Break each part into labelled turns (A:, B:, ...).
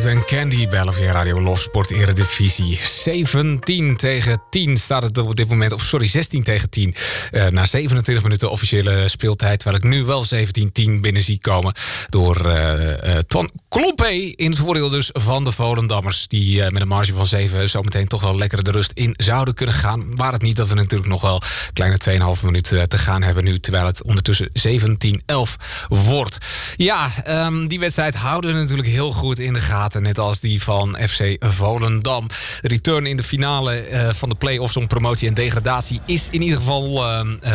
A: en Candy Bell via Radio Love Sport Eredivisie. 17 tegen 10 staat het op dit moment. Of sorry, 16 tegen 10. Na 27 minuten officiële speeltijd. Terwijl ik nu wel 17-10 binnen zie komen. Door Ton Klompé in het voordeel dus van de Volendammers. Die met een marge van 7 zometeen toch wel lekker de rust in zouden kunnen gaan. Waar het niet dat we natuurlijk nog wel kleine 2,5 minuten te gaan hebben nu. Terwijl het ondertussen 17-11 wordt. Ja, die wedstrijd houden we natuurlijk heel goed in de gaten. Net als die van FC Volendam. De return in de finale van de play-offs om promotie en degradatie is in ieder geval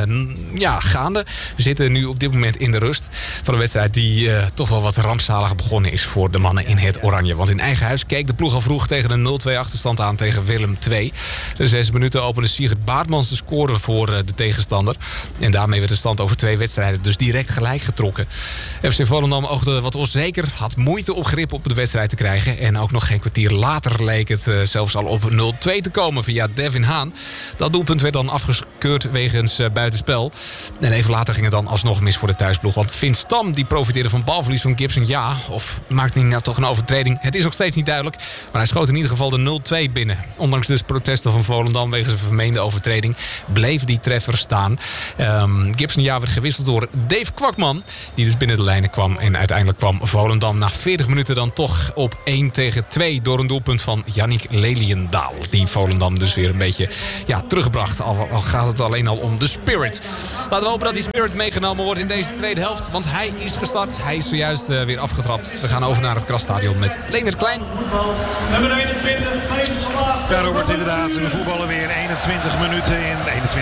A: gaande. We zitten nu op dit moment in de rust van een wedstrijd die toch wel wat rampzalig begonnen is voor de mannen in het oranje. Want in eigen huis keek de ploeg al vroeg tegen een 0-2 achterstand aan tegen Willem II. De 6 minuten opende Sigrid Baartmans de score voor de tegenstander. En daarmee werd de stand over 2 wedstrijden dus direct gelijk getrokken. FC Volendam oogde wat onzeker, had moeite op grip op de wedstrijd te krijgen. En ook nog geen kwartier later leek het zelfs al op 0-2 te komen via Devin Haan. Dat doelpunt werd dan afgekeurd wegens buitenspel. En even later ging het dan alsnog mis voor de thuisploeg. Want Vin Stam die profiteerde van balverlies van Gibson. Ja, of maakte hij nou toch een overtreding? Het is nog steeds niet duidelijk. Maar hij schoot in ieder geval de 0-2 binnen. Ondanks dus protesten van Volendam wegens een vermeende overtreding bleef die treffer staan. Gibson werd gewisseld door Dave Kwakman. Die dus binnen de lijnen kwam. En uiteindelijk kwam Volendam na 40 minuten dan toch op 1-2 door een doelpunt van Yannick Leliendaal. Die Volendam dus weer een beetje teruggebracht. Al gaat het alleen al om de spirit. Laten we hopen dat die spirit meegenomen wordt in deze tweede helft. Want hij is gestart. Hij is zojuist weer afgetrapt. We gaan over naar het Krasstadion met Leonard Klein.
B: Nummer 21,
C: ja, Robert, inderdaad. We voetballen weer 21 minuten in.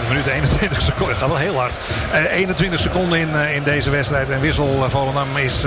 C: 21 seconden. Het gaat wel heel hard. 21 seconden in deze wedstrijd. En wissel Volendam is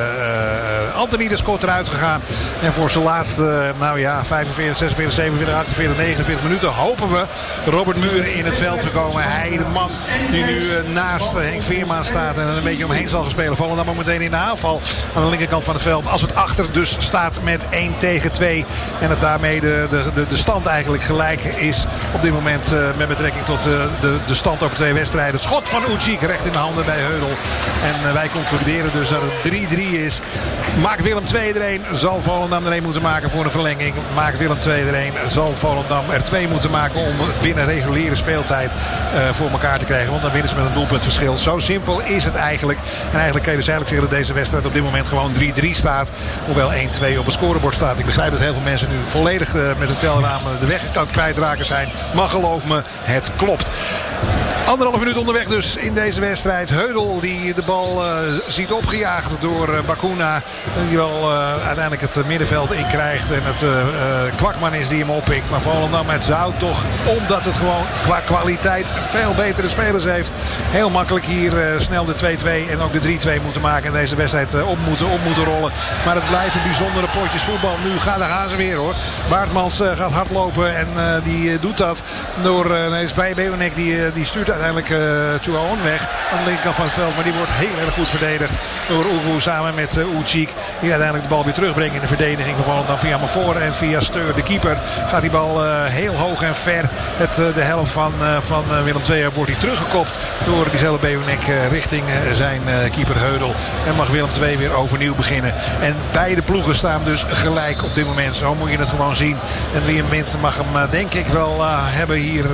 C: Anthony de Scott eruit gegaan. En voor zijn laatste 45, 46, 47, 48, 49 minuten hopen we Robert Muren in het veld gekomen. Hij, de man die nu naast Henk Veerma staat en er een beetje omheen zal gaan spelen. Volendam ook meteen in de aanval aan de linkerkant van het veld. Als het achter dus staat met 1-2. En het daarmee de stand eigenlijk gelijk is op dit moment met betrekking tot de stand over 2 wedstrijden. Het schot van Ucik recht in de handen bij Heudel. En wij concluderen dus dat het 3-3 is. Maakt Willem II er 1, zal Volendam er 1 moeten maken voor een verlenging. Maakt Willem II er 1, zal Volendam er 2 moeten maken om binnen reguliere speeltijd voor elkaar te krijgen. Want dan winnen ze met een doelpuntverschil. Zo simpel is het eigenlijk. En eigenlijk kan je dus eigenlijk zeggen dat deze wedstrijd op dit moment gewoon 3-3 staat. Hoewel 1-2 op het scorebord staat. Ik begrijp dat heel veel mensen nu volledig met een telraam de weg kan kwijtraken zijn. Maar geloof me, het klopt. 1,5 minuut onderweg dus in deze wedstrijd. Heudel die de bal ziet opgejaagd door Bakuna. Die wel uiteindelijk het middenveld in krijgt. En het Kwakman is die hem oppikt. Maar Volendam, het zou toch, omdat het gewoon qua kwaliteit veel betere spelers heeft, heel makkelijk hier snel de 2-2 en ook de 3-2 moeten maken. En deze wedstrijd op moeten rollen. Maar het blijven bijzondere potjes voetbal. Nu gaan ze weer hoor. Baartmans gaat hardlopen en die doet dat door Beonek die stuurt uiteindelijk Chouaon weg aan de linkerkant van het veld. Maar die wordt heel erg goed verdedigd door Ugu samen met Ucik. Die uiteindelijk de bal weer terugbrengt in de verdediging van Volendam via Mavoren en via Steur. De keeper gaat die bal heel hoog en ver. De helft van Willem II wordt hij teruggekopt door diezelfde Beonek richting zijn keeper Heudel. En mag Willem II weer overnieuw beginnen. En beide ploegen staan dus gelijk op dit moment. Zo moet je het gewoon zien. En Liam Mint mag hem denk ik wel hebben hier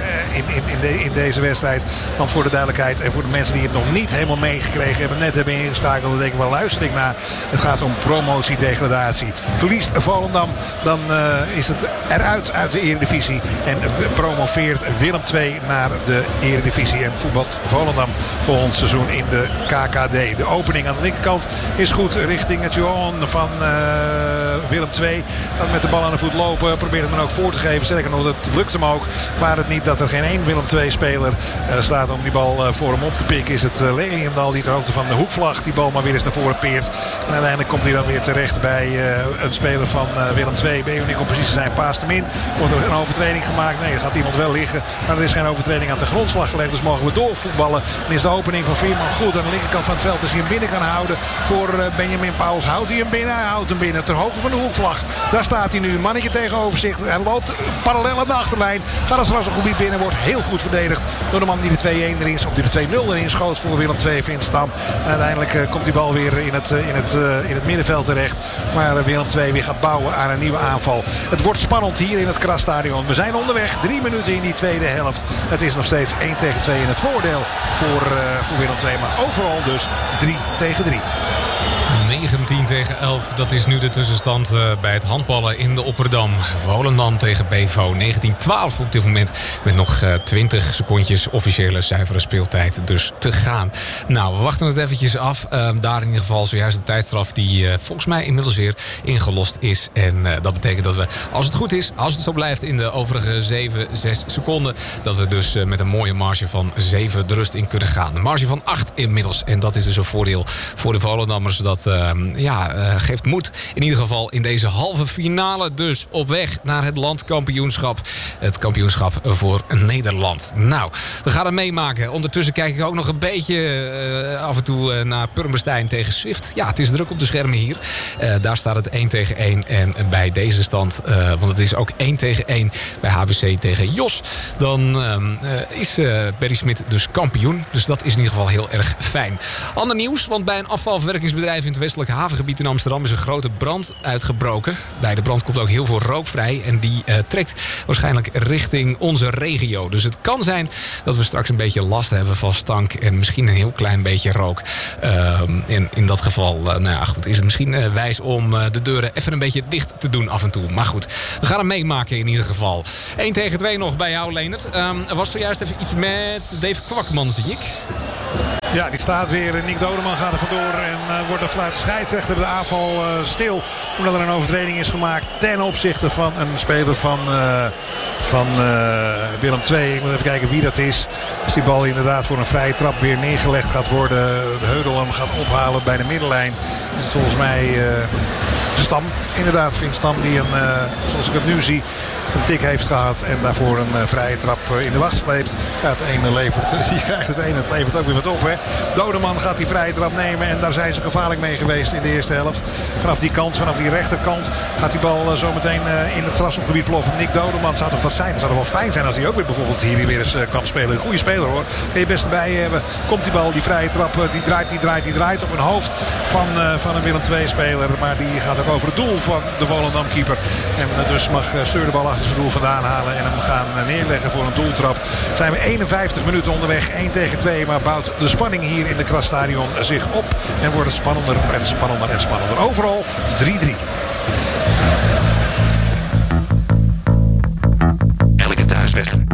C: in deze wedstrijd. Want voor de duidelijkheid en voor de mensen die het nog niet helemaal meegekregen hebben, net hebben ingeschakeld, dan denk ik wel, luister ik naar. Het gaat om promotie-degradatie. Verliest Volendam, dan is het eruit uit de Eredivisie. En promoveert Willem II naar de Eredivisie. En voetbalt Volendam volgend seizoen in de KKD. De opening aan de linkerkant is goed richting het Johan van Willem II. Dan met de bal aan de voet lopen. Probeert hem dan ook voor te geven. Zeker nog, dat lukt hem ook. Maar het niet dat er geen één Willem II speler staat om die bal voor hem op te pikken. Is het Leliendaal die ter hoogte van de hoekvlag die bal maar weer eens naar voren peert. En uiteindelijk komt hij dan weer terecht bij een speler van Willem II. Beonik om precies te zijn, paast hem in. Wordt er een overtreding gemaakt? Nee, er gaat iemand wel liggen. Maar er is geen overtreding aan de grondslag gelegd. Dus mogen we doorvoetballen. Dan is de opening van Veerman goed. Aan de linkerkant van het veld als hij hem binnen kan houden voor Benjamin Pauwels. Houdt hij hem binnen? Hij houdt hem binnen. Ter hoogte van de hoekvlag. Daar staat hij nu. Een mannetje tegenover zich. Hij loopt parallel aan de achterlijn. Gaat als strafschopgebied binnen. Wordt heel goed verdedigd door de man die de 2-1 erin, of die de 2-0 erin schoot voor Willem II, Vince Stam. En uiteindelijk komt die bal weer in het middenveld terecht. Maar Willem II weer gaat bouwen aan een nieuwe aanval. Het wordt spannend hier in het Krasstadion. We zijn onderweg. 3 minuten in die tweede helft. Het is nog steeds 1-2 in het voordeel voor Willem II. Maar overal dus 3-3.
A: 19-11, dat is nu de tussenstand bij het handballen in de Opperdam. Volendam tegen Bevo, 19-12 op dit moment. Met nog 20 secondjes officiële zuivere speeltijd dus te gaan. Nou, we wachten het eventjes af. Daar in ieder geval zojuist de tijdstraf die volgens mij inmiddels weer ingelost is. En dat betekent dat we, als het goed is, als het zo blijft in de overige 7-6 seconden... dat we dus met een mooie marge van 7 de rust in kunnen gaan. Een marge van 8 inmiddels. En dat is dus een voordeel voor de Volendammers. Dat geeft moed. In ieder geval in deze halve finale dus op weg naar het landkampioenschap. Het kampioenschap voor Nederland. Nou, we gaan het meemaken. Ondertussen kijk ik ook nog een beetje af en toe naar Purmerstein tegen Swift. Ja, het is druk op de schermen hier. Daar staat het 1-1. En bij deze stand, want het is ook 1-1 bij HBC tegen Jos. Dan is Berry Smit dus kampioen. Dus dat is in ieder geval heel erg fijn. Ander nieuws, want bij een afvalverwerkingsbedrijf in het westelijk havengebied in Amsterdam is een grote brand uitgebroken. Bij de brand komt ook heel veel rook vrij en die trekt waarschijnlijk richting onze regio. Dus het kan zijn dat we straks een beetje last hebben van stank en misschien een heel klein beetje rook. En in dat geval is het misschien wijs om de deuren even een beetje dicht te doen af en toe. Maar goed, we gaan het meemaken in ieder geval. 1-2 nog bij jou, Leendert. Er was zojuist even iets met Dave Kwakman, zie ik.
C: Ja, die staat weer. Nick Dodeman gaat er vandoor en wordt er vanuit de scheidsrechter de aanval stil. Omdat er een overtreding is gemaakt ten opzichte van een speler van Willem II. Ik moet even kijken wie dat is. Als die bal inderdaad voor een vrije trap weer neergelegd gaat worden. De Heudel hem gaat ophalen bij de middenlijn. Is het volgens mij Stam. Inderdaad, Vince Stam die zoals ik het nu zie, een tik heeft gehad en daarvoor een vrije trap in de wacht sleept. Ja, het ene levert, je krijgt het ene, het levert ook weer wat op. Hè. Dodeman gaat die vrije trap nemen en daar zijn ze gevaarlijk mee geweest in de eerste helft. Vanaf die kant, vanaf die rechterkant gaat die bal zo meteen in het strafschopgebied ploffen. Nick Dodeman zou toch wat zijn. Het zou toch wel fijn zijn als hij ook weer bijvoorbeeld hier weer eens kan spelen. Een goede speler hoor. Kun je best erbij hebben. Komt die bal, die vrije trap, die draait op een hoofd van een Willem II speler. Maar die gaat ook over het doel van de Volendam keeper. En dus mag Steur de bal achter zijn doel vandaan halen en hem gaan neerleggen voor een doeltrap. Zijn we 51 minuten onderweg, 1-2, maar bouwt de spanning hier in de Krasstadion zich op en wordt het spannender en spannender en spannender. Overal 3-3.
D: Elke thuiswedstrijd